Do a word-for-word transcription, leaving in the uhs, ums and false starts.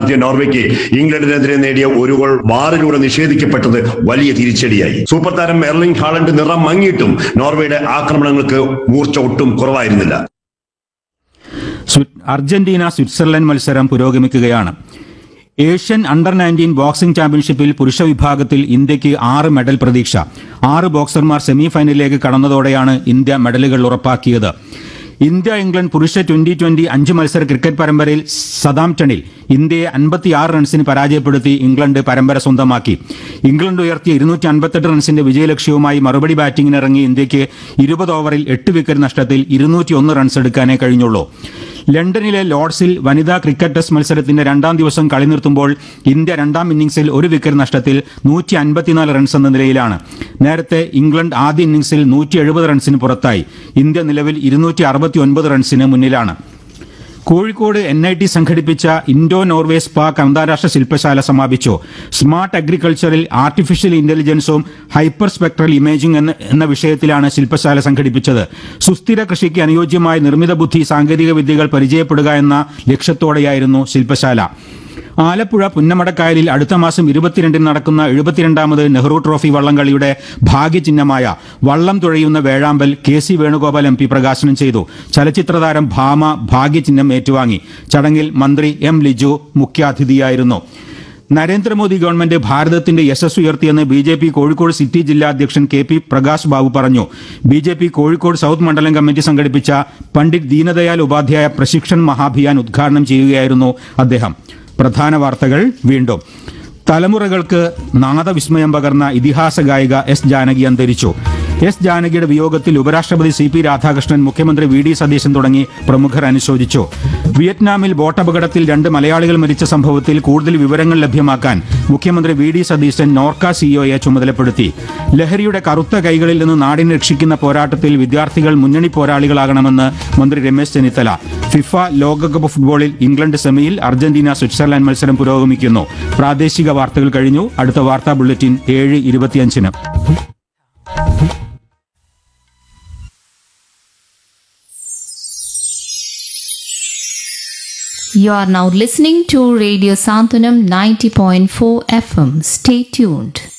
നടത്തിയ നോർവേക്ക് ഇംഗ്ലണ്ടിനെതിരെ നേടിയ ഒരു ഗോൾ വാറിലൂടെ നിഷേധിക്കപ്പെട്ടത് വലിയ തിരിച്ചടിയായി. സൂപ്പർ താരം എർലിംഗ് ഹാലണ്ട് നിറം മങ്ങിയിട്ടും നോർവേയുടെ ആക്രമണങ്ങൾക്ക് മൂർച്ച ഒട്ടും കുറവായിരുന്നില്ല. അർജന്റീന സ്വിറ്റ്സർലൻഡ് മത്സരം പുരോഗമിക്കുകയാണ്. ഏഷ്യൻ അണ്ടർ നയൻറ്റീൻ ബോക്സിംഗ് ചാമ്പ്യൻഷിപ്പിൽ പുരുഷ വിഭാഗത്തിൽ ഇന്ത്യക്ക് ആറ് മെഡൽ പ്രതീക്ഷ. ആറ് ബോക്സർമാർ സെമി ഫൈനലിലേക്ക് കടന്നതോടെയാണ് ഇന്ത്യ മെഡലുകൾ ഉറപ്പാക്കിയത്. ഇന്ത്യ ഇംഗ്ലണ്ട് പുരുഷ ട്വന്റി ട്വന്റി അഞ്ച് മത്സര ക്രിക്കറ്റ് പരമ്പരയിൽ സതാംപ്ടണിൽ ഇന്ത്യയെ അൻപത്തിയാറ് റൺസിന് പരാജയപ്പെടുത്തി ഇംഗ്ലണ്ട് പരമ്പര സ്വന്തമാക്കി. ഇംഗ്ലണ്ട് ഉയർത്തിയ ഇരുന്നൂറ്റി അൻപത്തെട്ട് റൺസിന്റെ വിജയലക്ഷ്യവുമായി മറുപടി ബാറ്റിംഗിനിറങ്ങി ഇന്ത്യക്ക് ഇരുപത് ഓവറിൽ എട്ട് വിക്കറ്റ് നഷ്ടത്തിൽ ഇരുന്നൂറ്റി ഒന്ന് റൺസ് എടുക്കാനേ കഴിഞ്ഞുള്ളൂ. ലണ്ടനിലെ ലോർഡ്സിൽ വനിതാ ക്രിക്കറ്റ് ടെസ്റ്റ് മത്സരത്തിന്റെ രണ്ടാം ദിവസം കളി നിർത്തുമ്പോൾ ഇന്ത്യ രണ്ടാം ഇന്നിംഗ്സിൽ ഒരു വിക്കറ്റ് നഷ്ടത്തിൽ നൂറ്റി അൻപത്തിനാല് റൺസ് എന്ന നിലയിലാണ്. നേരത്തെ ഇംഗ്ലണ്ട് ആദ്യ ഇന്നിംഗ്സിൽ നൂറ്റി എഴുപത് റൺസിന് പുറത്തായി. ഇന്ത്യ നിലവിൽ ഇരുന്നൂറ്റി അറുപത്തി ഒൻപത് റൺസിന് മുന്നിലാണ്. കോഴിക്കോട് എൻ ഐ ടി സംഘടിപ്പിച്ച ഇൻഡോ നോർവേ സ്പാർക്ക് അന്താരാഷ്ട്ര ശില്പശാല സമാപിച്ചു. Smart അഗ്രികൾച്ചറിൽ artificial ഇന്റലിജൻസും hyper spectral imaging എന്ന എന്ന വിഷയത്തിലാണ് ശില്പശാല സംഘടിപ്പിച്ചത്. സുസ്ഥിര കൃഷിക്ക് അനുയോജ്യമായ നിർമ്മിത ബുദ്ധി സാങ്കേതിക വിദ്യകൾ പരിചയപ്പെടുക എന്ന ലക്ഷ്യത്തോടെയായിരുന്നു ശില്പശാല. ആലപ്പുഴ പുന്നമടക്കായലിൽ അടുത്ത മാസം ഇരുപത്തിരണ്ടിന് നടക്കുന്ന എഴുപത്തിരണ്ടാമത് നെഹ്റു ട്രോഫി വള്ളംകളിയുടെ ഭാഗ്യചിഹ്നമായ വള്ളം തുഴയുന്ന വേഴാമ്പൽ K C Venugopal M P പ്രകാശനം ചെയ്തു. ചലച്ചിത്രതാരം ഭാമ ഭാഗ്യചിഹ്നം ഏറ്റുവാങ്ങി. ചടങ്ങിൽ മന്ത്രി എം ലിജു മുഖ്യാതിഥിയായിരുന്നു. നരേന്ദ്രമോദി ഗവൺമെന്റ് ഭാരതത്തിന്റെ യശസ് ഉയർത്തിയെന്ന് B J P Kozhikode city ജില്ലാ അധ്യക്ഷൻ കെ പി പ്രകാശ് ബാബു പറഞ്ഞു. B J P Kozhikode south മണ്ഡലം കമ്മിറ്റി സംഘടിപ്പിച്ച പണ്ഡിറ്റ് ദീനദയാൽ ഉപാധ്യായ പ്രശിക്ഷൺ മഹാഭിയാൻ ഉദ്ഘാടനം ചെയ്യുകയായിരുന്നു അദ്ദേഹം. പ്രധാന വാർത്തകൾ വീണ്ടും. തലമുറകൾക്ക് നാദവിസ്മയം പകർന്ന ഇതിഹാസ ഗായിക എസ് ജാനകി അന്തരിച്ചു. എസ് ജാനകിയുടെ വിയോഗത്തിൽ ഉപരാഷ്ട്രപതി സി പി രാധാകൃഷ്ണൻ, മുഖ്യമന്ത്രി വി ഡി സതീശൻ തുടങ്ങി പ്രമുഖർ അനുശോചിച്ചു. വിയറ്റ്നാമിൽ ബോട്ടപകടത്തിൽ രണ്ട് മലയാളികൾ മരിച്ച സംഭവത്തിൽ കൂടുതൽ വിവരങ്ങൾ ലഭ്യമാക്കാൻ മുഖ്യമന്ത്രി വി ഡി സതീശൻ നോർക്ക സിഇഒയെ ചുമതലപ്പെടുത്തി. ലഹരിയുടെ കറുത്ത കൈകളിൽ നിന്ന് നാടിനെ രക്ഷിക്കുന്ന പോരാട്ടത്തിൽ വിദ്യാർത്ഥികൾ മുന്നണി പോരാളികളാകണമെന്ന് മന്ത്രി രമേശ് ചെന്നിത്തല. ഫിഫ ലോകകപ്പ് ഫുട്ബോളിൽ ഇംഗ്ലണ്ട് സെമിയിൽ, അർജന്റീന സ്വിറ്റ്സർലാൻഡ് മത്സരം പുരോഗമിക്കുന്നു. പ്രാദേശിക വാർത്തകൾ കഴിഞ്ഞു. അടുത്ത വാർത്താ ബുള്ളറ്റിൻ ഏഴ് ഇരുപത്തിയഞ്ചിന്. You are now listening to Radio Santanam ninety point four F M. Stay tuned.